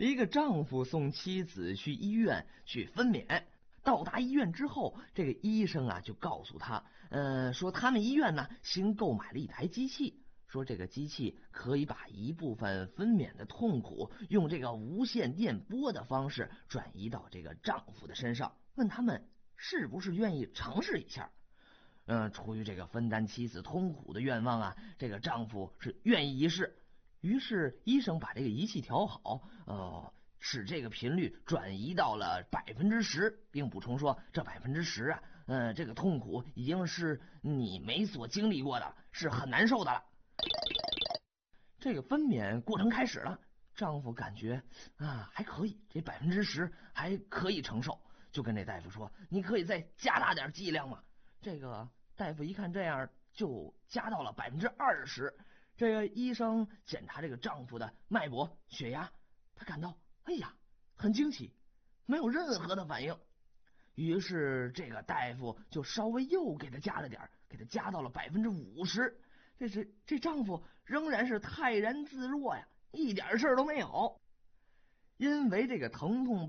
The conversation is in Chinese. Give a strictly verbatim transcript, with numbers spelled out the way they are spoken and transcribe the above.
一个丈夫送妻子去医院去分娩，到达医院之后，这个医生啊就告诉他，呃，说他们医院呢新购买了一台机器，说这个机器可以把一部分分娩的痛苦用这个无线电波的方式转移到这个丈夫的身上，问他们是不是愿意尝试一下。嗯、呃，出于这个分担妻子痛苦的愿望啊，这个丈夫是愿意一试。于是医生把这个仪器调好，呃，使这个频率转移到了百分之十，并补充说这百分之十啊，呃，这个痛苦已经是你没所经历过的，是很难受的了。这个分娩过程开始了，丈夫感觉啊还可以，这百分之十还可以承受，就跟这大夫说：“你可以再加大点剂量吗？”这个大夫一看这样，就加到了百分之二十。这个医生检查这个丈夫的脉搏、血压，他感到哎呀很惊奇，没有任何的反应。于是这个大夫就稍微又给他加了点，给他加到了百分之五十。这是这丈夫仍然是泰然自若呀，一点事儿都没有。因为这个疼痛